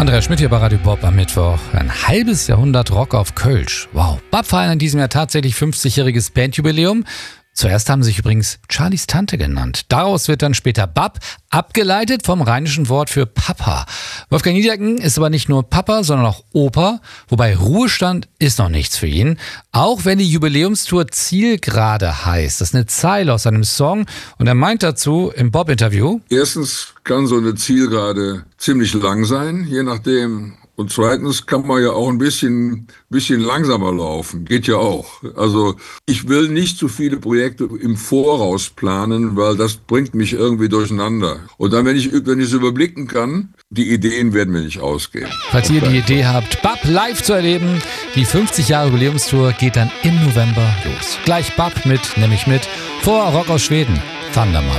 Andreas Schmidt hier bei Radio Bob am Mittwoch. Ein halbes Jahrhundert Rock auf Kölsch. Wow. Bob feiern in diesem Jahr tatsächlich 50-jähriges Bandjubiläum. Zuerst haben sie sich übrigens Charlies Tante genannt. Daraus wird dann später Bab, abgeleitet vom rheinischen Wort für Papa. Wolfgang Niedecken ist aber nicht nur Papa, sondern auch Opa. Wobei Ruhestand ist noch nichts für ihn. Auch wenn die Jubiläumstour Zielgerade heißt. Das ist eine Zeile aus seinem Song. Und er meint dazu im Bob-Interview: Erstens kann so eine Zielgerade ziemlich lang sein, je nachdem. Und zweitens kann man ja auch ein bisschen langsamer laufen. Geht ja auch. Also ich will nicht zu viele Projekte im Voraus planen, weil das bringt mich irgendwie durcheinander. Und dann, wenn ich es überblicken kann, die Ideen werden mir nicht ausgehen. Falls ihr die Idee habt, Bab live zu erleben, die 50 Jahre Jubiläumstour geht dann im November los. Gleich Bab nämlich mit vor Rock aus Schweden, Thundermother.